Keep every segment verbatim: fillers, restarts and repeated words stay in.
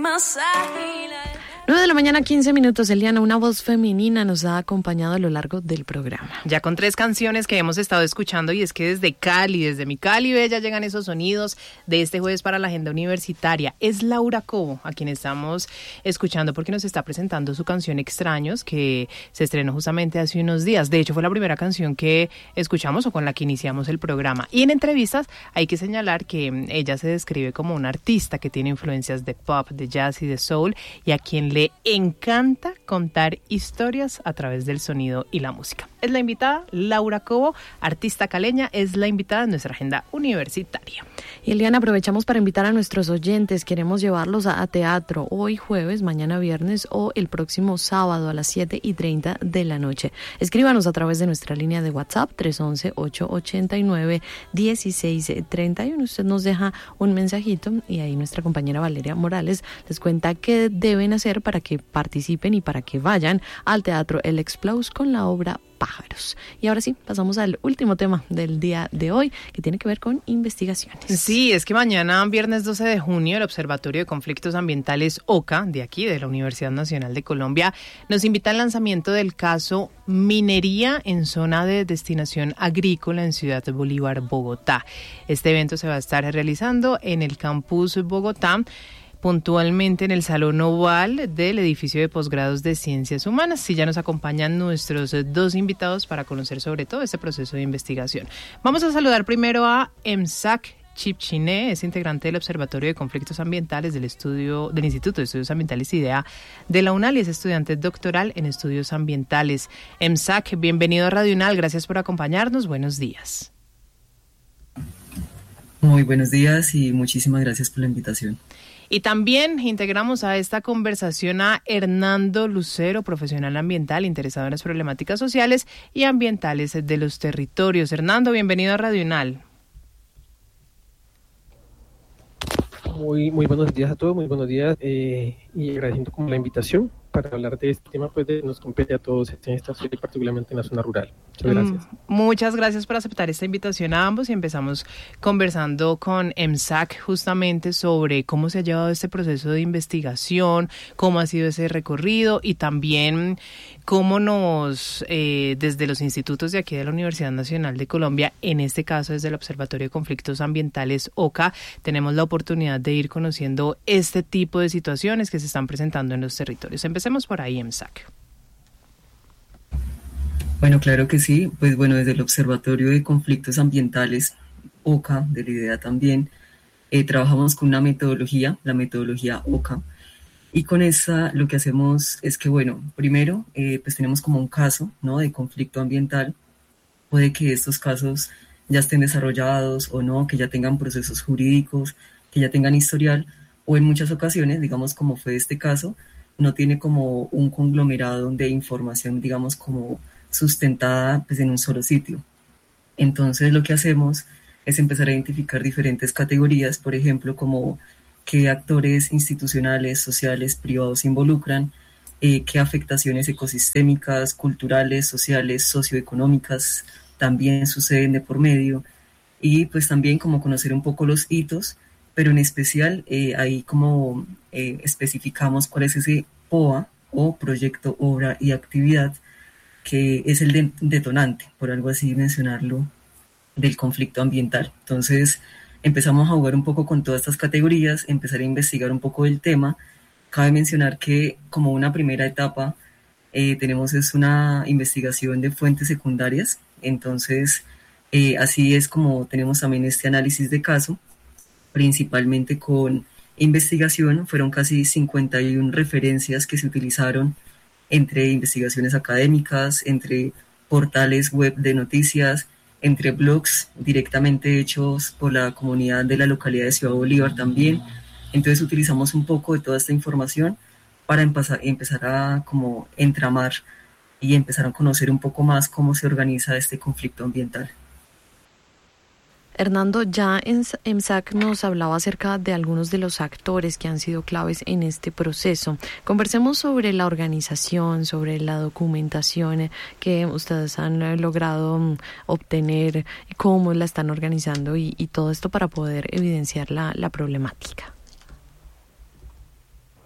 nueve de la mañana, quince minutos. Eliana, una voz femenina nos ha acompañado a lo largo del programa. Ya con tres canciones que hemos estado escuchando, y es que desde Cali, desde mi Cali Bella, llegan esos sonidos de este jueves para la agenda universitaria. Es Laura Cobo a quien estamos escuchando porque nos está presentando su canción Extraños, que se estrenó justamente hace unos días. De hecho, fue la primera canción que escuchamos o con la que iniciamos el programa. Y en entrevistas hay que señalar que ella se describe como una artista que tiene influencias de pop, de jazz y de soul, y a quien le encanta contar historias a través del sonido y la música. Es la invitada Laura Cobo, artista caleña, es la invitada en nuestra agenda universitaria. Y Eliana, aprovechamos para invitar a nuestros oyentes. Queremos llevarlos a, a teatro hoy jueves, mañana viernes o el próximo sábado a las siete y treinta de la noche. Escríbanos a través de nuestra línea de WhatsApp tres once, ocho ochenta y nueve, dieciséis treinta y uno. Usted nos deja un mensajito y ahí nuestra compañera Valeria Morales les cuenta qué deben hacer para que participen y para que vayan al Teatro El Explose con la obra Pájaros. Y ahora sí, pasamos al último tema del día de hoy, que tiene que ver con investigaciones. Sí, es que mañana, viernes doce de junio, el Observatorio de Conflictos Ambientales OCA, de aquí, de la Universidad Nacional de Colombia, nos invita al lanzamiento del caso Minería en Zona de Destinación Agrícola en Ciudad Bolívar, Bogotá. Este evento se va a estar realizando en el campus Bogotá, puntualmente en el Salón Oval del edificio de posgrados de Ciencias Humanas. Sí, ya nos acompañan nuestros dos invitados para conocer sobre todo este proceso de investigación. Vamos a saludar primero a Emsak Chipchiné, es integrante del Observatorio de Conflictos Ambientales del estudio del Instituto de Estudios Ambientales IDEA de la UNAL y es estudiante doctoral en estudios ambientales. Emsak, bienvenido a Radio UNAL, gracias por acompañarnos, buenos días. Muy buenos días y muchísimas gracias por la invitación. Y también integramos a esta conversación a Hernando Lucero, profesional ambiental interesado en las problemáticas sociales y ambientales de los territorios. Hernando, bienvenido a Radio UNAL. Muy, muy buenos días a todos, muy buenos días eh, y agradeciendo como la invitación para hablar de este tema, pues de, nos compete a todos en esta ciudad y particularmente en la zona rural. Muchas gracias. Mm, muchas gracias por aceptar esta invitación a ambos y empezamos conversando con Emsak justamente sobre cómo se ha llevado este proceso de investigación, cómo ha sido ese recorrido y también cómo nos, eh, desde los institutos de aquí de la Universidad Nacional de Colombia, en este caso desde el Observatorio de Conflictos Ambientales OCA, tenemos la oportunidad de ir conociendo este tipo de situaciones que se están presentando en los territorios. Empecemos por ahí, Emsak. Bueno, claro que sí. Pues bueno, desde el Observatorio de Conflictos Ambientales, OCA, de la IDEA también, eh, trabajamos con una metodología, la metodología OCA, y con esa lo que hacemos es que, bueno, primero, eh, pues tenemos como un caso, ¿no?, de conflicto ambiental. Puede que estos casos ya estén desarrollados o no, que ya tengan procesos jurídicos, que ya tengan historial, o en muchas ocasiones, digamos como fue este caso, no tiene como un conglomerado de información, digamos, como sustentada pues, en un solo sitio. Entonces lo que hacemos es empezar a identificar diferentes categorías, por ejemplo, como qué actores institucionales, sociales, privados se involucran, eh, qué afectaciones ecosistémicas, culturales, sociales, socioeconómicas también suceden de por medio, y pues también como conocer un poco los hitos, pero en especial eh, ahí como eh, especificamos cuál es ese P O A o proyecto, obra y actividad que es el de- detonante, por algo así mencionarlo, del conflicto ambiental. Entonces empezamos a jugar un poco con todas estas categorías, empezar a investigar un poco del tema. Cabe mencionar que como una primera etapa eh, tenemos es una investigación de fuentes secundarias, entonces eh, así es como tenemos también este análisis de caso, principalmente con investigación. Fueron casi cincuenta y una referencias que se utilizaron entre investigaciones académicas, entre portales web de noticias, entre blogs directamente hechos por la comunidad de la localidad de Ciudad Bolívar también. Entonces utilizamos un poco de toda esta información para empezar, empezar a como entramar y empezar a conocer un poco más cómo se organiza este conflicto ambiental. Hernando, ya en Emsak nos hablaba acerca de algunos de los actores que han sido claves en este proceso. Conversemos sobre la organización, sobre la documentación que ustedes han logrado obtener, cómo la están organizando y, y todo esto para poder evidenciar la, la problemática.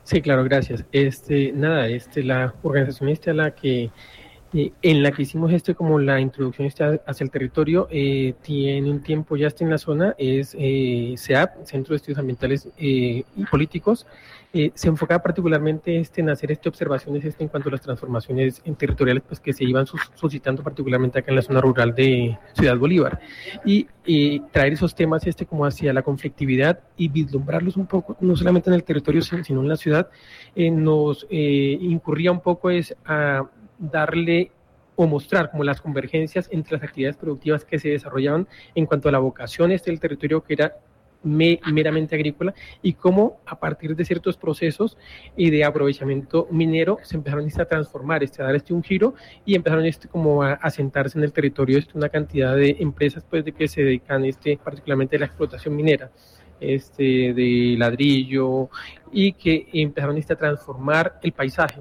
Sí, claro, gracias. Este, nada, este, la organización esta, la que eh, en la que hicimos este como la introducción esta hacia el territorio, eh, tiene un tiempo ya está en la zona, es eh, C E A P, Centro de Estudios Ambientales eh, y Políticos. Eh, se enfocaba particularmente este, en hacer este, observaciones este, en cuanto a las transformaciones en territoriales pues, que se iban sus, suscitando particularmente acá en la zona rural de Ciudad Bolívar y eh, traer esos temas este, como hacia la conflictividad y vislumbrarlos un poco, no solamente en el territorio sino en la ciudad, eh, nos eh, incurría un poco es a darle o mostrar como las convergencias entre las actividades productivas que se desarrollaban en cuanto a la vocación este del territorio que era Me, meramente agrícola y cómo a partir de ciertos procesos y de aprovechamiento minero se empezaron este, a transformar, este, a dar este un giro y empezaron este, como a, a sentarse en el territorio este, una cantidad de empresas pues, de que se dedican este, particularmente a la explotación minera este, de ladrillo y que empezaron este, a transformar el paisaje.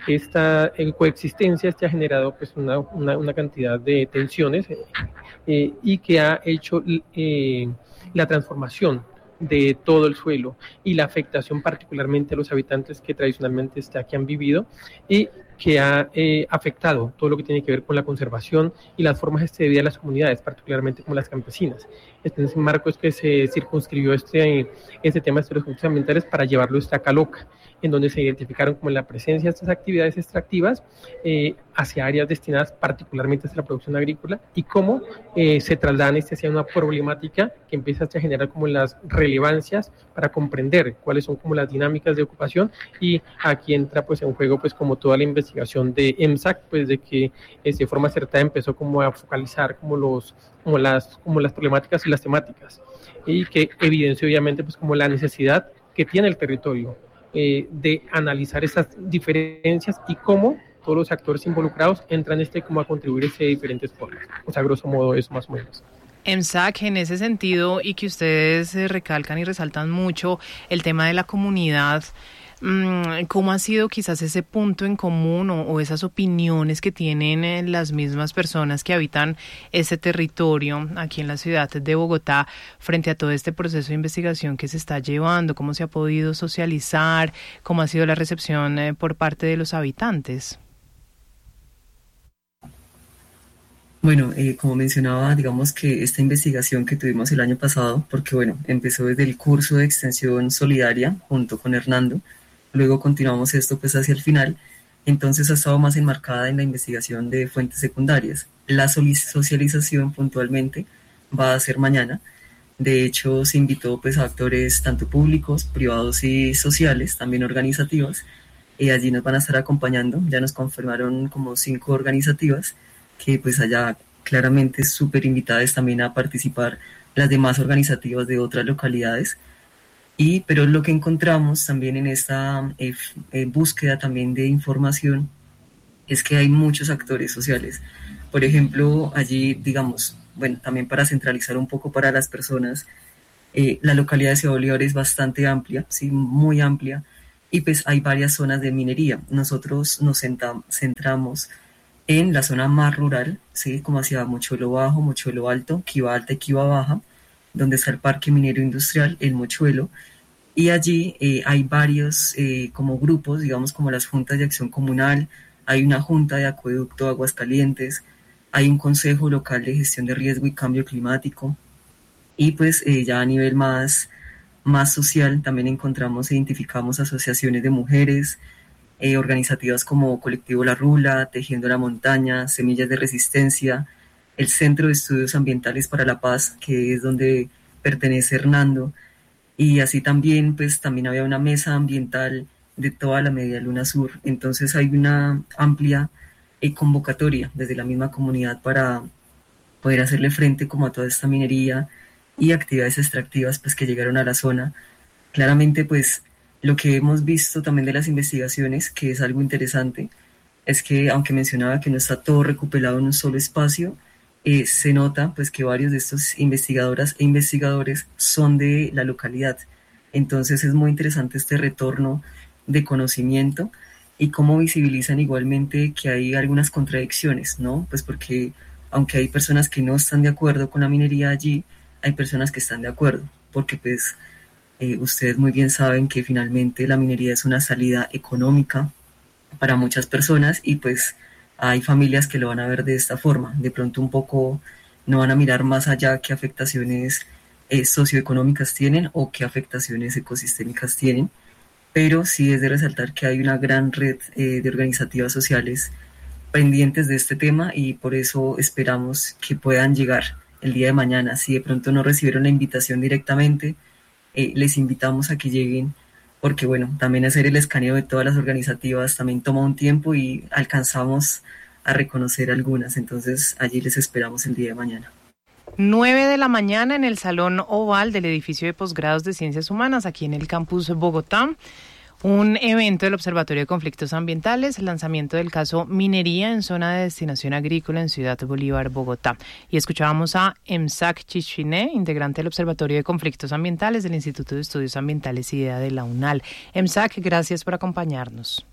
Esta eh, coexistencia este, ha generado pues, una, una, una cantidad de tensiones eh, y que ha hecho eh, la transformación de todo el suelo y la afectación particularmente a los habitantes que tradicionalmente está, aquí han vivido y que ha eh, afectado todo lo que tiene que ver con la conservación y las formas este, de vida de las comunidades, particularmente como las campesinas. Este, en ese marco es que se circunscribió este, este tema de los conflictos ambientales para llevarlo hasta Caloca, en donde se identificaron como la presencia de estas actividades extractivas eh, hacia áreas destinadas particularmente a la producción agrícola y cómo eh, se trasladan este hacia una problemática que empieza a generar como las relevancias para comprender cuáles son como las dinámicas de ocupación y aquí entra pues en juego pues como toda la investigación de EMSAC pues de que eh, de forma acertada empezó como a focalizar como los como las como las problemáticas y las temáticas y que evidenció obviamente pues como la necesidad que tiene el territorio Eh, de analizar esas diferencias y cómo todos los actores involucrados entran este como a contribuir de diferentes formas. O sea, grosso modo eso más o menos. EMSAC, en ese sentido, y que ustedes recalcan y resaltan mucho el tema de la comunidad, ¿cómo ha sido quizás ese punto en común o, o esas opiniones que tienen las mismas personas que habitan ese territorio aquí en la ciudad de Bogotá frente a todo este proceso de investigación que se está llevando? ¿Cómo se ha podido socializar? ¿Cómo ha sido la recepción eh, por parte de los habitantes? Bueno, eh, como mencionaba, digamos que esta investigación que tuvimos el año pasado, porque bueno, empezó desde el curso de extensión solidaria junto con Hernando, luego continuamos esto pues hacia el final, entonces ha estado más enmarcada en la investigación de fuentes secundarias. La socialización puntualmente va a ser mañana. De hecho, se invitó pues a actores tanto públicos, privados y sociales, también organizativos, y allí nos van a estar acompañando. Ya nos confirmaron como cinco organizativas, que pues allá claramente súper invitadas también a participar las demás organizativas de otras localidades. Y, pero lo que encontramos también en esta eh, eh, búsqueda también de información es que hay muchos actores sociales. Por ejemplo, allí, digamos, bueno, también para centralizar un poco para las personas, eh, la localidad de Ciudad Bolívar es bastante amplia, sí, muy amplia, y pues hay varias zonas de minería. Nosotros nos centram- centramos en la zona más rural, sí, como hacia Mochuelo Bajo, Mochuelo Alto, Quiva Alta y Quiva Baja, donde está el Parque Minero Industrial, el Mochuelo, y allí eh, hay varios eh, como grupos, digamos como las juntas de acción comunal, hay una junta de acueducto Aguascalientes, hay un consejo local de gestión de riesgo y cambio climático, y pues eh, ya a nivel más, más social también encontramos e identificamos asociaciones de mujeres, eh, organizativas como Colectivo La Rula, Tejiendo la Montaña, Semillas de Resistencia, el Centro de Estudios Ambientales para la Paz, que es donde pertenece Hernando, y así también, pues también había una mesa ambiental de toda la Media Luna Sur. Entonces hay una amplia eh, convocatoria desde la misma comunidad para poder hacerle frente como a toda esta minería y actividades extractivas pues que llegaron a la zona. Claramente pues lo que hemos visto también de las investigaciones, que es algo interesante, es que aunque mencionaba que no está todo recopilado en un solo espacio, Eh, se nota pues que varios de estos investigadoras e investigadores son de la localidad. Entonces es muy interesante este retorno de conocimiento y cómo visibilizan igualmente que hay algunas contradicciones, ¿no? Pues porque aunque hay personas que no están de acuerdo con la minería allí, hay personas que están de acuerdo, porque pues Eh, ustedes muy bien saben que finalmente la minería es una salida económica para muchas personas y pues hay familias que lo van a ver de esta forma. De pronto un poco no van a mirar más allá qué afectaciones eh, socioeconómicas tienen o qué afectaciones ecosistémicas tienen, pero sí es de resaltar que hay una gran red eh, de organizativas sociales pendientes de este tema y por eso esperamos que puedan llegar el día de mañana. Si de pronto no recibieron la invitación directamente, eh, les invitamos a que lleguen, porque bueno, también hacer el escaneo de todas las organizativas también toma un tiempo y alcanzamos a reconocer algunas, entonces allí les esperamos el día de mañana. nueve de la mañana en el Salón Oval del edificio de posgrados de Ciencias Humanas, aquí en el campus Bogotá. Un evento del Observatorio de Conflictos Ambientales, lanzamiento del caso Minería en zona de destinación agrícola en Ciudad Bolívar, Bogotá. Y escuchábamos a Emsak Chichiné, integrante del Observatorio de Conflictos Ambientales del Instituto de Estudios Ambientales I D E A de la UNAL. Emsak, gracias por acompañarnos.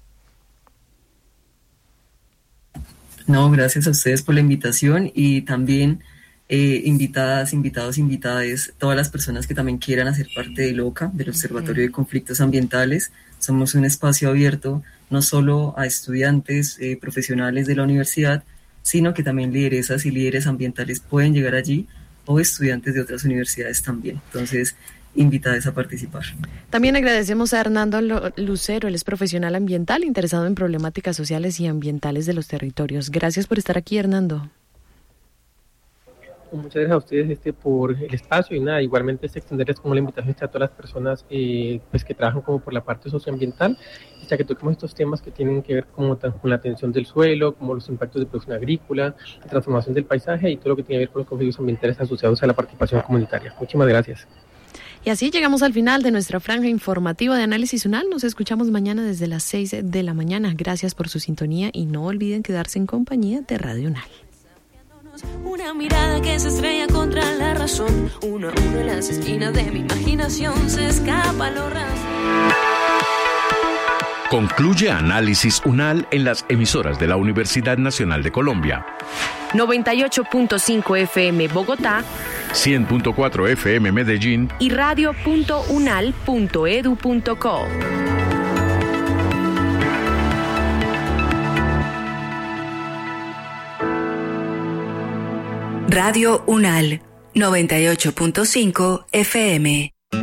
No, gracias a ustedes por la invitación y también eh, invitadas, invitados, invitadas, todas las personas que también quieran hacer parte del O C A, del Observatorio de Conflictos Ambientales. Somos un espacio abierto no solo a estudiantes eh, profesionales de la universidad, sino que también lideresas y líderes ambientales pueden llegar allí o estudiantes de otras universidades también. Entonces, invitadas a participar. También agradecemos a Hernando Lucero, él es profesional ambiental interesado en problemáticas sociales y ambientales de los territorios. Gracias por estar aquí, Hernando. Muchas gracias a ustedes este, por el espacio y nada, igualmente este, extenderles como la invitación a todas las personas eh, pues, que trabajan como por la parte socioambiental, ya que toquemos estos temas que tienen que ver como tan, con la atención del suelo, como los impactos de producción agrícola, la transformación del paisaje y todo lo que tiene que ver con los conflictos ambientales asociados a la participación comunitaria. Muchísimas gracias. Y así llegamos al final de nuestra franja informativa de Análisis UNAL. Nos escuchamos mañana desde las seis de la mañana. Gracias por su sintonía y no olviden quedarse en compañía de Radio UNAL. Una mirada que se estrella contra la razón. Una, una de las esquinas de mi imaginación se escapa lo raso. Concluye Análisis UNAL en las emisoras de la Universidad Nacional de Colombia. noventa y ocho punto cinco F M Bogotá, cien punto cuatro F M Medellín y radio punto unal punto edu punto co. Radio UNAL, noventa y ocho punto cinco F M.